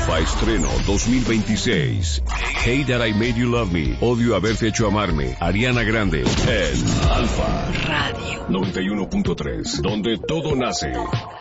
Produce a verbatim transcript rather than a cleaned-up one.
Alfa estreno dos mil veintiséis. Hate That I Made You Love Me. Odio haberte hecho amarme. Ariana Grande. En Alfa Radio noventa y uno punto tres. Donde todo nace.